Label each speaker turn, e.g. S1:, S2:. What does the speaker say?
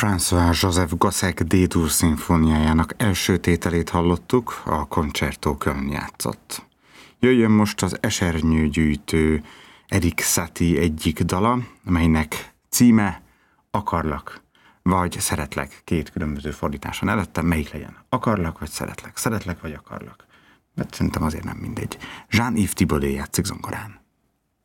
S1: François-Joseph Gossec D-dur szimfóniájának első tételét hallottuk, a Concerto Köln játszott. Jöjjön most az esernyőgyűjtő Erik Satie egyik dala, melynek címe Akarlak, vagy Szeretlek, két különböző fordításon előtte, melyik legyen? Akarlak, vagy szeretlek? Szeretlek, vagy akarlak? Mert szerintem azért nem mindegy. Jean-Yves Thibaudet játszik zongorán.